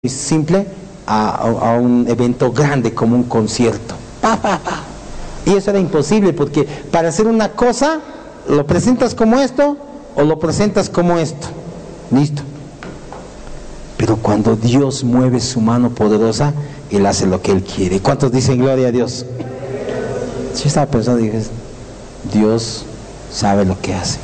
simple a un evento grande como un concierto. Y eso era imposible, porque para hacer una cosa lo presentas como esto o lo presentas como esto. Listo. Pero cuando Dios mueve su mano poderosa, Él hace lo que Él quiere. ¿Cuántos dicen gloria a Dios? Yo estaba pensando y dije, Dios sabe lo que hace.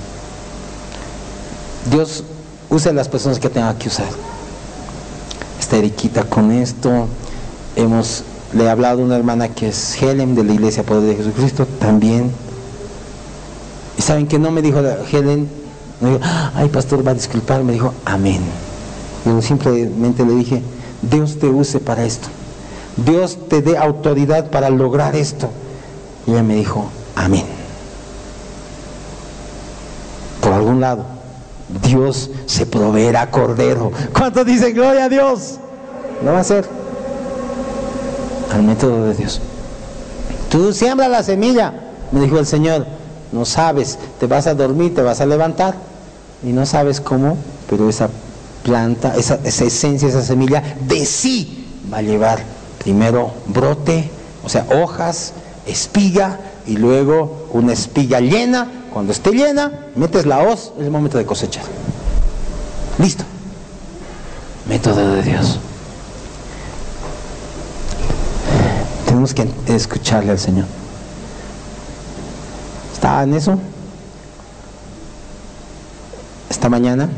Dios usa las personas que tenga que usar. Está Eriquita con esto. Le he hablado a una hermana que es Helen de la Iglesia Poder de Jesucristo también. Y saben que no me dijo Helen, no dijo, ay pastor, va a disculpar, me dijo amén. Yo simplemente le dije, Dios te use para esto, Dios te dé autoridad para lograr esto. Y ella me dijo amén. Por algún lado Dios se proveerá cordero. ¿Cuántos dicen gloria a Dios? Lo va a hacer al método de Dios. Tú siembra la semilla, me dijo el Señor. No sabes, te vas a dormir, te vas a levantar y no sabes cómo, pero esa planta, esa esencia, esa semilla de sí va a llevar primero brote, o sea, hojas, espiga, y luego una espiga llena. Cuando esté llena, metes la hoz, es el momento de cosechar. Listo. Método de Dios. Tenemos que escucharle al Señor. ¿Estaba en eso? Esta mañana,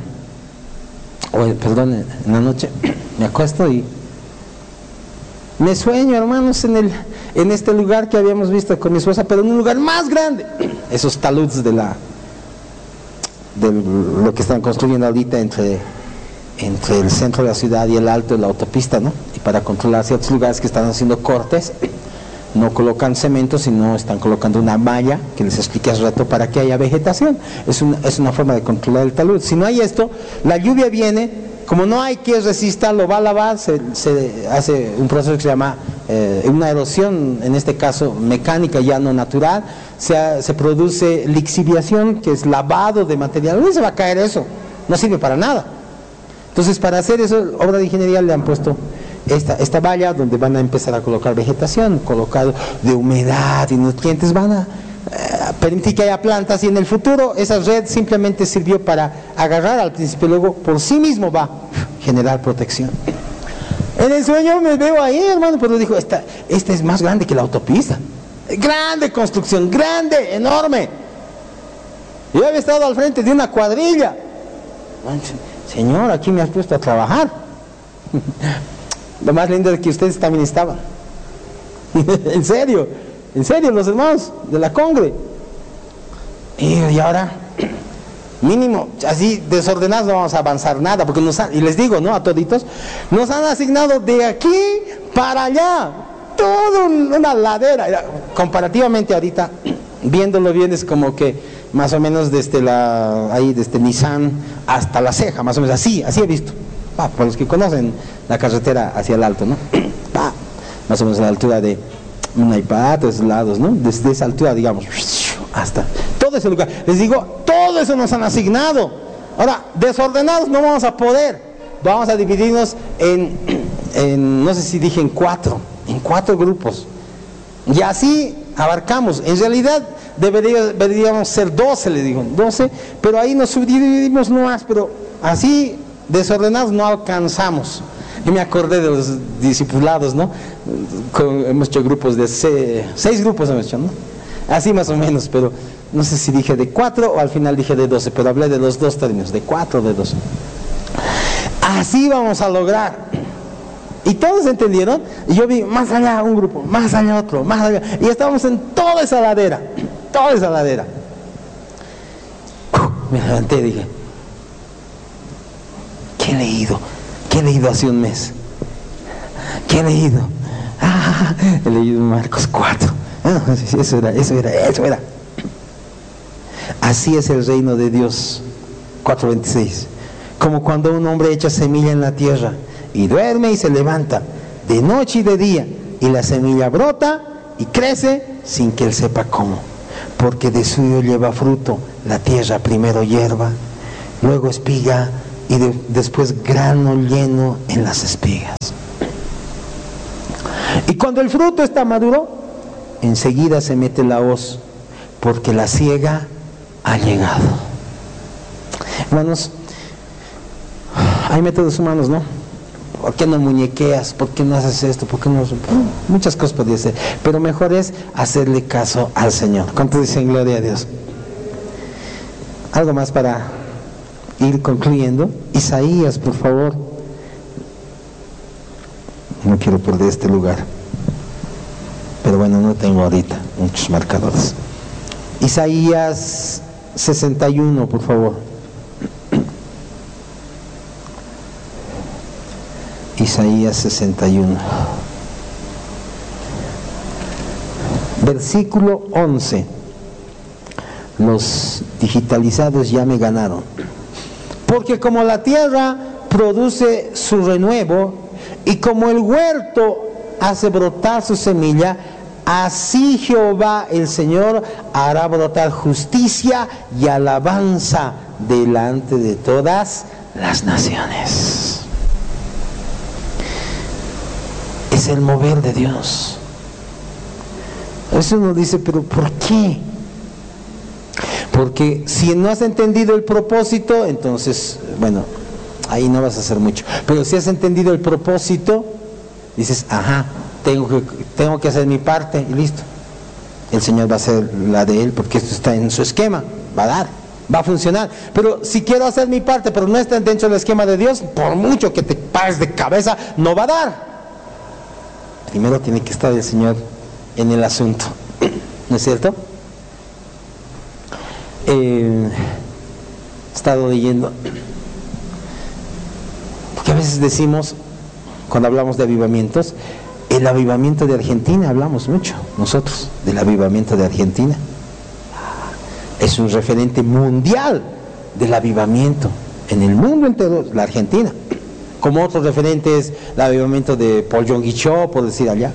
en la noche, me acuesto y me sueño, hermanos, en este lugar que habíamos visto con mi esposa, pero en un lugar más grande. Esos taludes de lo que están construyendo ahorita entre el centro de la ciudad y el alto de la autopista, ¿no? Y para controlar ciertos lugares que están haciendo cortes, no colocan cemento, sino están colocando una malla, que les expliqué hace rato, para que haya vegetación. Es una forma de controlar el talud. Si no hay esto, la lluvia viene, como no hay que resista, lo va a lavar, se hace un proceso que se llama una erosión, en este caso mecánica, ya no natural. Se produce lixiviación, que es lavado de material. ¿Dónde se va a caer eso? No sirve para nada. Entonces, para hacer eso, obra de ingeniería le han puesto esta valla donde van a empezar a colocar vegetación, colocado de humedad y nutrientes, van a permitir que haya plantas, y en el futuro esa red simplemente sirvió para agarrar al principio, luego por sí mismo va a generar protección. En el sueño me veo ahí, hermano, pero dijo, esta es más grande que la autopista, grande construcción, grande, enorme. Yo había estado al frente de una cuadrilla. Señor, aquí me has puesto a trabajar. Lo más lindo es que ustedes también estaban. En serio, los hermanos de la congre. Y ahora, mínimo, así desordenados no vamos a avanzar nada, porque y les digo, ¿no? A toditos, nos han asignado de aquí para allá, toda una ladera. Comparativamente ahorita, viéndolo bien, es como que más o menos desde Nissan hasta La Ceja, más o menos así he visto. Para los que conocen la carretera hacia el alto, ¿no? Más o menos a la altura de Munaipá, a esos lados, ¿no? Desde esa altura, digamos, hasta todo ese lugar. Les digo, todo eso nos han asignado. Ahora, desordenados no vamos a poder. Vamos a dividirnos en no sé si dije en cuatro grupos. Y así abarcamos. En realidad deberíamos ser 12, le digo, 12, pero ahí nos subdividimos no más, pero así desordenados no alcanzamos. Y me acordé de los discipulados, ¿no? Hemos hecho grupos de 6 grupos, hemos hecho, ¿no? Así más o menos, pero no sé si dije de 4 o al final dije de 12, pero hablé de los dos términos, de 4 o de 12. Así vamos a lograr. Y todos entendieron, y yo vi más allá un grupo, más allá otro, más allá, y estábamos en toda esa ladera. Me levanté y dije, ¿qué he leído hace un mes? ¿Qué he leído? He leído Marcos 4. Eso era. Así es el reino de Dios. 4:26. Como cuando un hombre echa semilla en la tierra y duerme y se levanta de noche y de día, y la semilla brota y crece sin que él sepa cómo, porque de suyo lleva fruto la tierra, primero hierba, luego espiga, y después grano lleno en las espigas. Y cuando el fruto está maduro, enseguida se mete la hoz, porque la siega ha llegado. Hermanos, hay métodos humanos, ¿no? ¿Por qué no muñequeas? ¿Por qué no haces esto? ¿Por qué no? Muchas cosas podría ser, pero mejor es hacerle caso al Señor. ¿Cuántos dicen gloria a Dios? Algo más para ir concluyendo. Isaías, por favor. No quiero perder este lugar, pero bueno, no tengo ahorita muchos marcadores. Isaías 61, por favor. Isaías 61, versículo 11. Los digitalizados ya me ganaron. Porque como la tierra produce su renuevo y como el huerto hace brotar su semilla, así Jehová el Señor hará brotar justicia y alabanza delante de todas las naciones. Es el mover de Dios. Eso uno dice, pero ¿por qué? Porque si no has entendido el propósito, entonces, bueno, ahí no vas a hacer mucho. Pero si has entendido el propósito, dices, ajá, tengo que hacer mi parte y listo. El Señor va a hacer la de Él, porque esto está en su esquema, va a dar, va a funcionar. Pero si quiero hacer mi parte, pero no está dentro del esquema de Dios, por mucho que te pares de cabeza, no va a dar. Primero tiene que estar el Señor en el asunto, ¿no es cierto? He estado leyendo, porque a veces decimos, cuando hablamos de avivamientos, el avivamiento de Argentina, hablamos mucho nosotros del avivamiento de Argentina. Es un referente mundial del avivamiento en el mundo entero, la Argentina. Como otros referentes, el avivamiento de Paul Yonggi-Cho, por decir allá.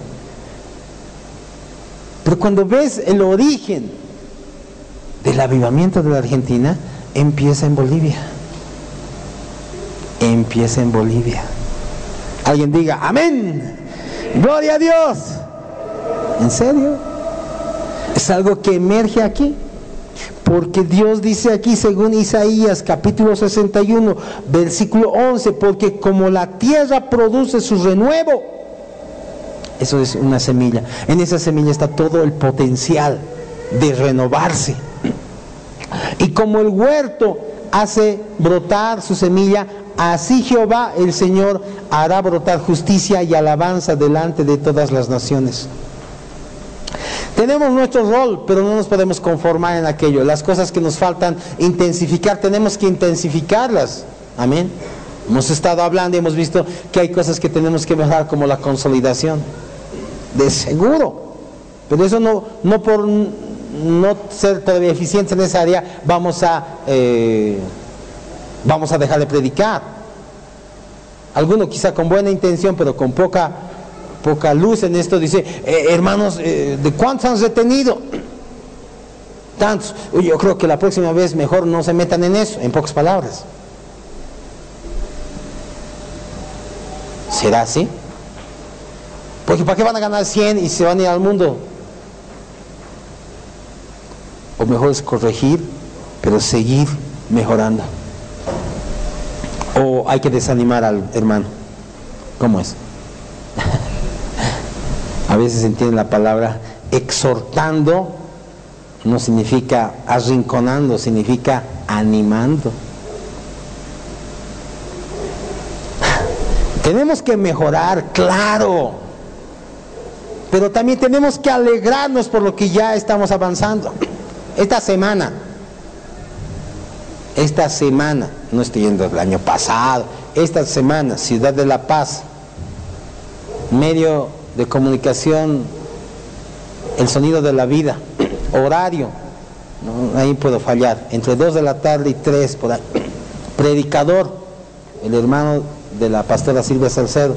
Pero cuando ves el origen del avivamiento de la Argentina, empieza en Bolivia. Empieza en Bolivia. Alguien diga, amén, gloria a Dios. ¿En serio? Es algo que emerge aquí. Porque Dios dice aquí, según Isaías capítulo 61, versículo 11, porque como la tierra produce su renuevo, eso es una semilla, en esa semilla está todo el potencial de renovarse. Y como el huerto hace brotar su semilla, así Jehová el Señor hará brotar justicia y alabanza delante de todas las naciones. Tenemos nuestro rol, pero no nos podemos conformar en aquello. Las cosas que nos faltan intensificar, tenemos que intensificarlas. Amén. Hemos estado hablando y hemos visto que hay cosas que tenemos que mejorar, como la consolidación. De seguro. Pero eso no por no ser todavía eficientes en esa área, vamos a dejar de predicar. Alguno quizá con buena intención, pero con poca luz en esto, dice, hermanos, ¿de cuántos han retenido? Tantos. Yo creo que la próxima vez mejor no se metan en eso, en pocas palabras. ¿Será así? Porque ¿para qué van a ganar 100 y se van a ir al mundo? O mejor es corregir, pero seguir mejorando. O hay que desanimar al hermano. ¿Cómo es? A veces se entiende la palabra exhortando, no significa arrinconando, significa animando. Tenemos que mejorar, claro, pero también tenemos que alegrarnos por lo que ya estamos avanzando. Esta semana, no estoy yendo el año pasado, esta semana, Ciudad de La Paz, medio de comunicación, El Sonido de la Vida, horario, ¿no? Ahí puedo fallar, entre 2 de la tarde y 3 por ahí. Predicador, el hermano de la pastora Silvia Salcedo,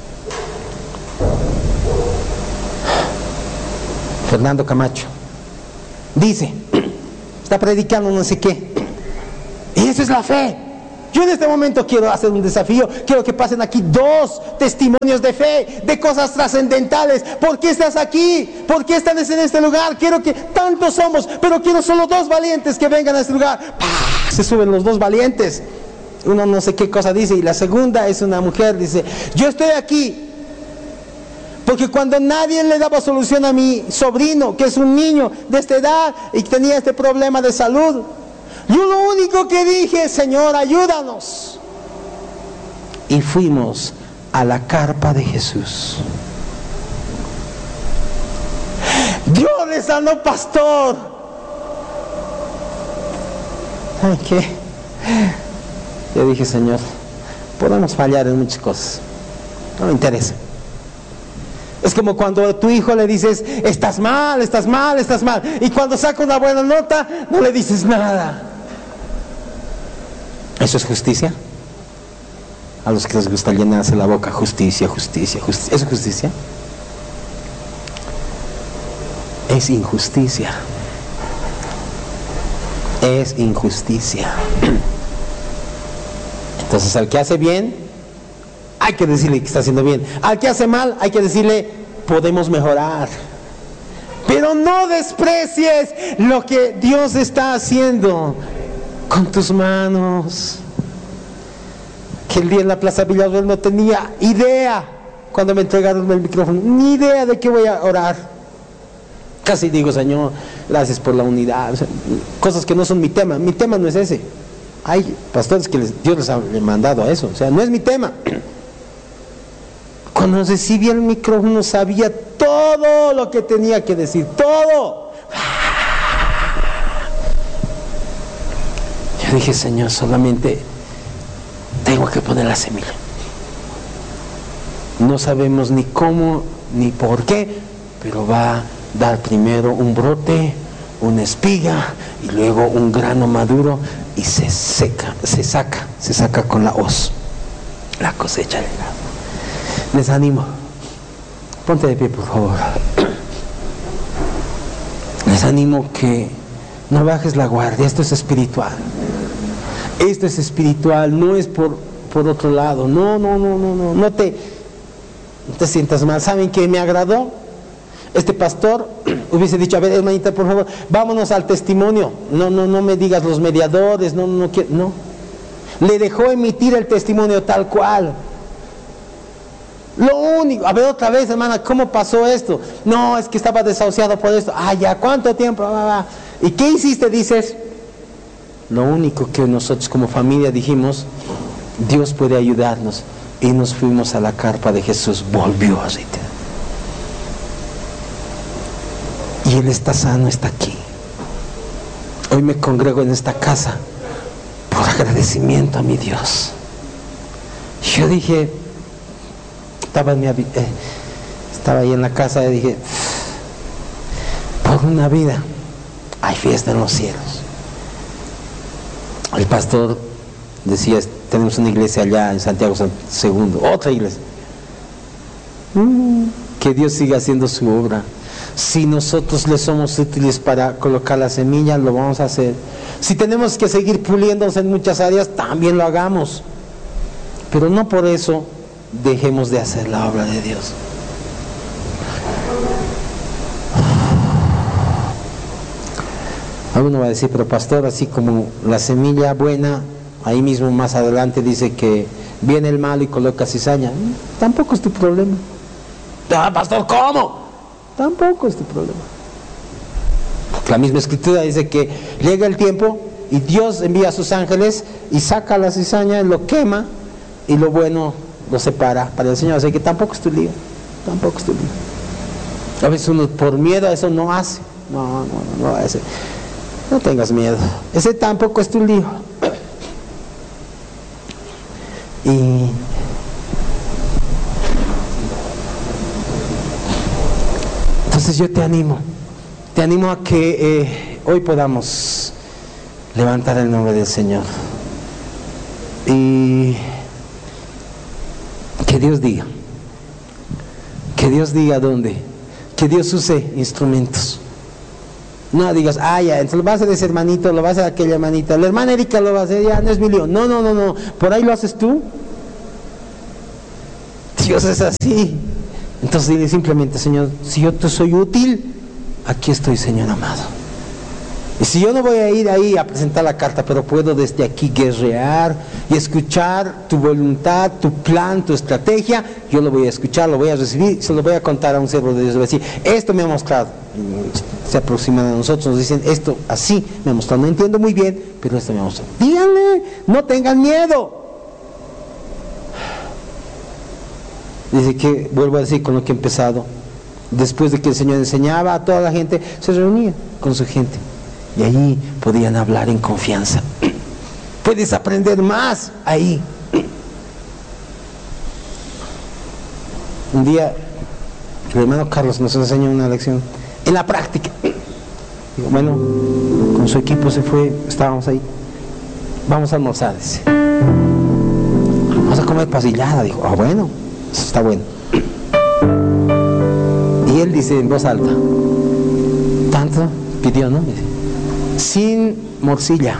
Fernando Camacho, dice, está predicando no sé qué, y eso es la fe. Yo en este momento quiero hacer un desafío. Quiero que pasen aquí 2 testimonios de fe, de cosas trascendentales. ¿Por qué estás aquí? ¿Por qué estás en este lugar? Quiero que tantos somos, pero quiero solo 2 valientes que vengan a este lugar. ¡Pah! Se suben los 2 valientes. Uno no sé qué cosa dice, y la segunda es una mujer, dice: yo estoy aquí porque cuando nadie le daba solución a mi sobrino, que es un niño de esta edad y tenía este problema de salud, yo lo único que dije: Señor, ayúdanos. Y fuimos a la carpa de Jesús. Dios le sanó, pastor. ¿Saben qué? Yo dije: Señor, podemos fallar en muchas cosas, no me interesa. Es como cuando a tu hijo le dices: estás mal, estás mal, estás mal, y cuando saca una buena nota no le dices nada. ¿Eso es justicia? A los que les gusta llenarse la boca: justicia, justicia, justicia. ¿Eso es justicia? Es injusticia. Es injusticia. Entonces, al que hace bien, hay que decirle que está haciendo bien. Al que hace mal, hay que decirle: podemos mejorar. Pero no desprecies lo que Dios está haciendo con tus manos. Que el día en la Plaza Villarreal no tenía idea, cuando me entregaron el micrófono, ni idea de qué voy a orar. Casi digo: Señor, gracias por la unidad. O sea, cosas que no son mi tema. Mi tema no es ese. Hay pastores que Dios les ha mandado a eso. O sea, no es mi tema. Cuando recibí el micrófono sabía todo lo que tenía que decir. Todo. Yo dije: Señor, solamente tengo que poner la semilla. No sabemos ni cómo ni por qué, pero va a dar primero un brote, una espiga, y luego un grano maduro, y se saca con la hoz la cosecha del grano. Les animo, ponte de pie, por favor. Les animo que no bajes la guardia. Esto es espiritual. Esto es espiritual, no es por otro lado. No te sientas mal. ¿Saben qué me agradó? Este pastor hubiese dicho: a ver, hermanita, por favor, vámonos al testimonio. No me digas los mediadores, no. Le dejó emitir el testimonio tal cual. Lo único, a ver, otra vez, hermana, ¿cómo pasó esto? No, es que estaba desahuciado por esto. Ya, ¿cuánto tiempo? ¿Y qué hiciste? Dices: lo único que nosotros como familia dijimos: Dios puede ayudarnos. Y nos fuimos a la carpa de Jesús. Volvió a reiterar. Y Él está sano, está aquí. Hoy me congrego en esta casa por agradecimiento a mi Dios. Yo dije, estaba ahí en la casa y dije: por una vida hay fiesta en los cielos. El pastor decía: tenemos una iglesia allá en Santiago II, otra iglesia. Que Dios siga haciendo su obra. Si nosotros le somos útiles para colocar la semilla, lo vamos a hacer. Si tenemos que seguir puliéndonos en muchas áreas, también lo hagamos. Pero no por eso dejemos de hacer la obra de Dios. Alguno va a decir: pero pastor, así como la semilla buena, ahí mismo más adelante dice que viene el malo y coloca cizaña. Tampoco es tu problema. Pastor, ¿cómo? Tampoco es tu problema. La misma escritura dice que llega el tiempo y Dios envía a sus ángeles y saca la cizaña, lo quema, y lo bueno lo separa para el Señor. Así que tampoco es tu lío. Tampoco es tu lío. A veces uno por miedo a eso no hace. No hace. No tengas miedo. Ese tampoco es tu lío. Y entonces yo te animo a que hoy podamos levantar el nombre del Señor y que Dios diga dónde, que Dios use instrumentos. No digas, ya, entonces lo va a hacer ese hermanito, lo va a hacer aquella hermanita, la hermana Erika lo va a hacer, ya, no es mi lío. No, por ahí lo haces tú. Dios es así. Entonces dile simplemente, Señor, si yo te soy útil, aquí estoy, Señor amado. Y si yo no voy a ir ahí a presentar la carta, pero puedo desde aquí guerrear y escuchar tu voluntad, tu plan, tu estrategia, yo lo voy a escuchar, lo voy a recibir, se lo voy a contar a un siervo de Dios. Le voy a decir, esto me ha mostrado. Se aproximan a nosotros, nos dicen, esto así me ha mostrado. No entiendo muy bien, pero esto me ha mostrado. Díganle, no tengan miedo. Dice que, vuelvo a decir con lo que he empezado, después de que el Señor enseñaba a toda la gente, se reunía con su gente. Y allí podían hablar en confianza. Puedes aprender más ahí. Un día el hermano Carlos nos enseñó una lección en la práctica. Digo, bueno, con su equipo se fue, estábamos ahí. Vamos a almorzar, dice. Vamos a comer pasillada. Dijo, bueno, eso está bueno. Y él dice en voz alta, tanto pidió, ¿no? Dice, sin morcilla.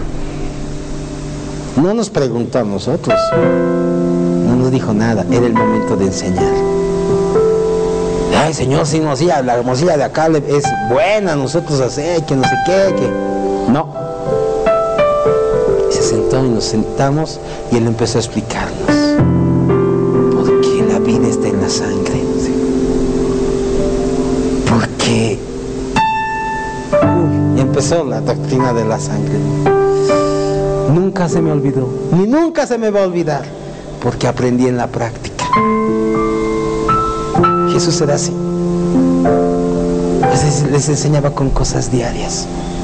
No nos preguntó a nosotros, no nos dijo nada, era el momento de enseñar. Ay, Señor, sin morcilla, la morcilla de acá es buena, nosotros hacemos, que no sé qué, que... No. Y se sentó y nos sentamos y él empezó a explicarnos por qué la vida está en la sangre, por qué. Y empezó la doctrina de la sangre. Nunca se me olvidó, ni nunca se me va a olvidar, porque aprendí en la práctica. Jesús era así. Les enseñaba con cosas diarias.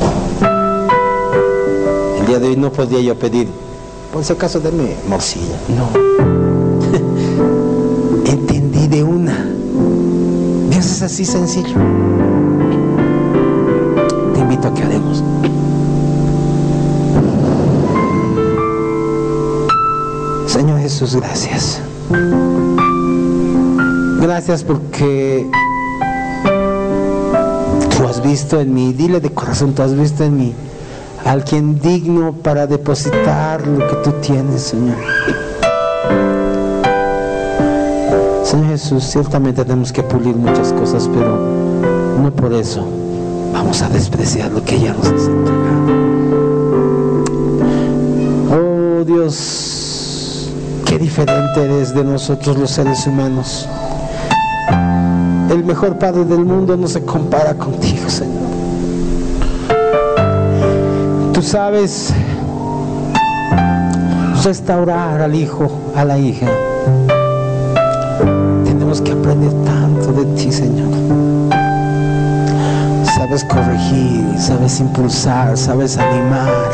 El día de hoy no podía yo pedir, por si acaso deme morcilla. No. Entendí de una. Dios es así sencillo. Te invito a que haremos. Señor Jesús, gracias. Gracias porque tú has visto en mí, dile de corazón, tú has visto en mí alguien digno para depositar lo que tú tienes, Señor. Señor Jesús, ciertamente tenemos que pulir muchas cosas, pero no por eso vamos a despreciar lo que ya nos has entregado. Oh Dios, qué diferente eres de nosotros los seres humanos. El mejor Padre del mundo no se compara contigo, Señor. Tú sabes restaurar al hijo, a la hija. Tenemos que aprender tanto de ti, Señor. Sabes corregir, sabes impulsar, sabes animar.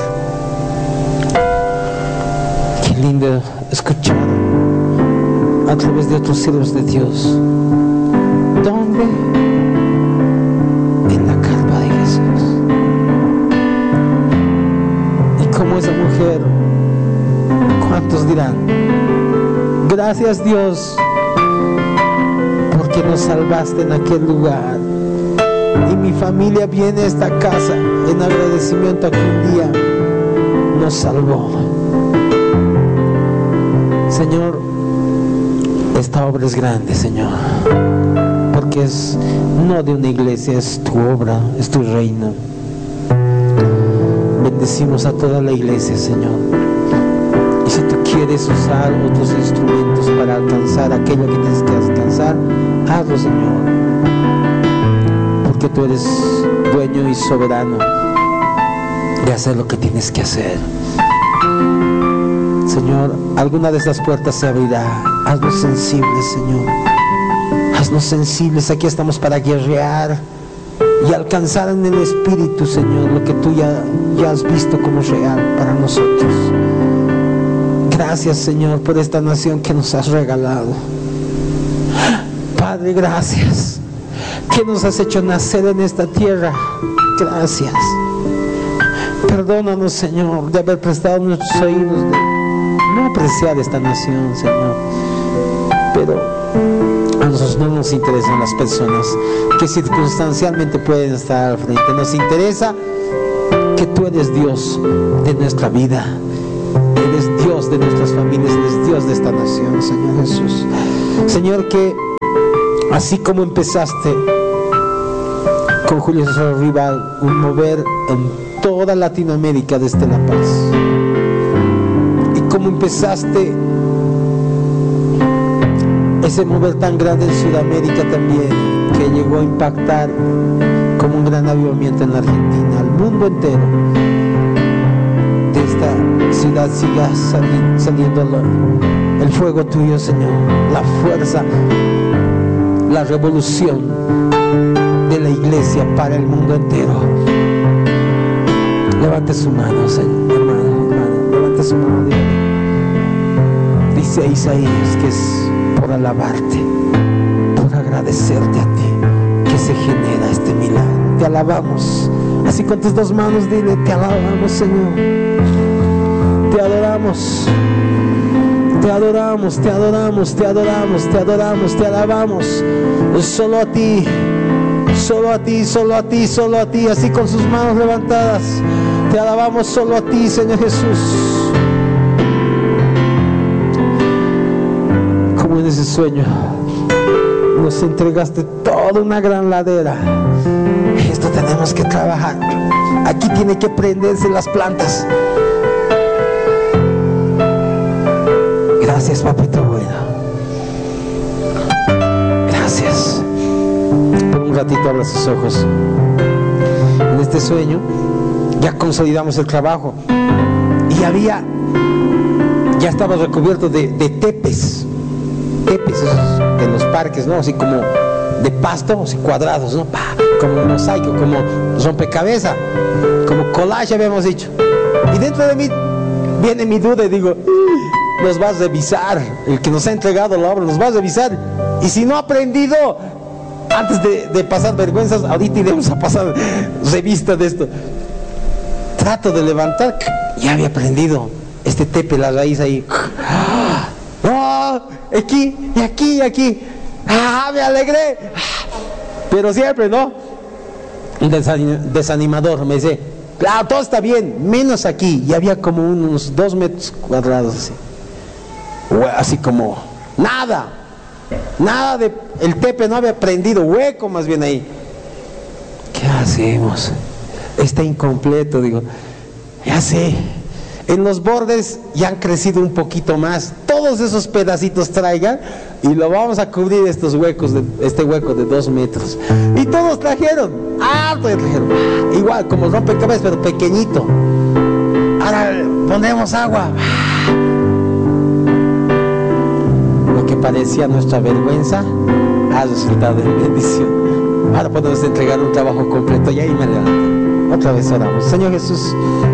Qué lindo escuchar a través de otros siervos de Dios. ¿Dónde? En la carpa de Jesús. Y como esa mujer, ¿cuántos dirán? Gracias Dios, porque nos salvaste en aquel lugar. Y mi familia viene a esta casa en agradecimiento a que un día nos salvó. Señor, esta obra es grande, Señor, porque es no de una iglesia, es tu obra, es tu reino. Bendecimos a toda la iglesia, Señor. Y si tú quieres usar otros instrumentos para alcanzar aquello que tienes que alcanzar, hazlo, Señor, porque tú eres dueño y soberano de hacer lo que tienes que hacer. Señor, alguna de estas puertas se abrirá. Haznos sensibles, Señor. Haznos sensibles. Aquí estamos para guerrear y alcanzar en el Espíritu, Señor, lo que tú ya has visto como real para nosotros. Gracias, Señor, por esta nación que nos has regalado. Padre, gracias, que nos has hecho nacer en esta tierra. Gracias. Perdónanos, Señor, de haber prestado nuestros oídos, de no apreciar esta nación, Señor. Pero haznos nosotros no nos interesan las personas que circunstancialmente pueden estar al frente. Nos interesa que tú eres Dios de nuestra vida, eres Dios de nuestras familias, eres Dios de esta nación, Señor Jesús. Señor, que así como empezaste con Julio César Rival, un mover en toda Latinoamérica desde La Paz, y como empezaste ese mover tan grande en Sudamérica también, que llegó a impactar como un gran avivamiento en la Argentina, al mundo entero, de esta ciudad siga saliendo el fuego tuyo, Señor, la fuerza, la revolución de la iglesia para el mundo entero. Levante su mano, Señor, hermano, levante su mano, dígale. Dice Isaías que es por alabarte, por agradecerte a ti que se genera este milagro. Te alabamos, así con tus dos manos dile: te alabamos, Señor, te adoramos, te adoramos, te adoramos, te adoramos, te adoramos, te alabamos. Solo a ti, solo a ti, solo a ti, solo a ti, así con sus manos levantadas, te alabamos solo a ti, Señor Jesús. Como en ese sueño nos entregaste toda una gran ladera. Esto tenemos que trabajar. Aquí tiene que prenderse las plantas. Gracias, papito bueno. Gracias. Por un ratito abra sus ojos. En este sueño ya consolidamos el trabajo y ya estaba recubierto de tepes esos de los parques, ¿no? Así como de pasto, así cuadrados, ¿no? Como un mosaico, como rompecabezas, como collage habíamos dicho. Y dentro de mí viene mi duda y digo: nos va a revisar, el que nos ha entregado la obra nos va a revisar, y si no ha aprendido antes de pasar vergüenzas, ahorita iremos a pasar revista de esto. Trato de levantar, ya había aprendido este tepe, la raíz ahí. ¡Oh! Aquí, y aquí, y aquí. ¡Ah! Me alegré. Pero siempre, ¿no? Un desanimador me dice: claro, todo está bien, menos aquí. Y había como unos 2 metros cuadrados así. Así como nada de el tepe, no había prendido, hueco más bien ahí. ¿Qué hacemos? Está incompleto, digo. Ya sé, en los bordes ya han crecido un poquito más. Todos esos pedacitos traigan y lo vamos a cubrir estos huecos, este hueco de 2 metros. Y todos trajeron, igual como rompecabezas, pero pequeñito. Ahora ponemos agua. Lo que parecía nuestra vergüenza ha resultado en bendición. Ahora podemos entregar un trabajo completo. Y ahí me levanto. Otra vez oramos. Señor Jesús,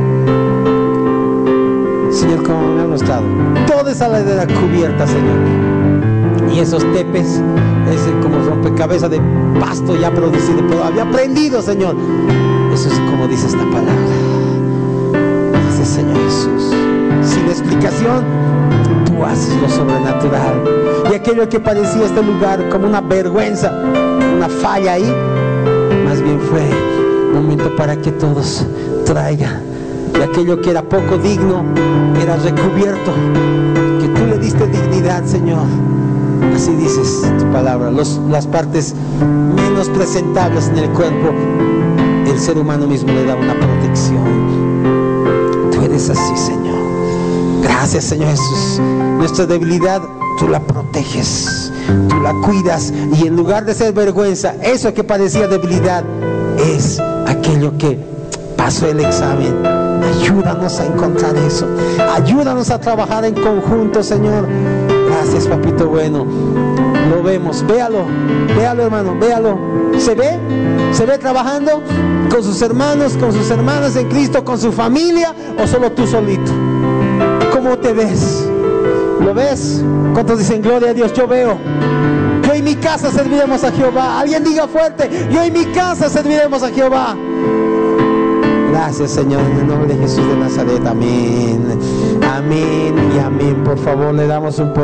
Señor, como me ha mostrado toda esa ladera cubierta, Señor, y esos tepes, ese como rompecabezas de pasto ya producido, pero había prendido, Señor. Eso es como dice esta palabra. Gracias, Señor Jesús. Sin explicación, tú haces lo sobrenatural. Y aquello que parecía este lugar como una vergüenza, una falla ahí, más bien fue momento para que todos traigan. Y aquello que era poco digno era recubierto, que tú le diste dignidad, Señor. Así dices tu palabra. Las partes menos presentables en el cuerpo, el ser humano mismo le da una protección. Tú eres así, Señor. Gracias, Señor Jesús. Nuestra debilidad tú la proteges, tú la cuidas, y en lugar de ser vergüenza, eso que parecía debilidad es aquello que pasó el examen. Ayúdanos a encontrar eso. Ayúdanos a trabajar en conjunto, Señor. Gracias, papito bueno. Lo vemos, véalo, hermano, véalo. ¿Se ve? ¿Se ve trabajando con sus hermanos, con sus hermanas en Cristo, con su familia, o solo tú solito? ¿Cómo te ves? ¿Lo ves? ¿Cuántos dicen gloria a Dios? Yo veo. Yo y mi casa serviremos a Jehová. Alguien diga fuerte: yo y mi casa serviremos a Jehová. Gracias, Señor, en el nombre de Jesús de Nazaret. Amén. Amén y amén. Por favor, le damos un poco.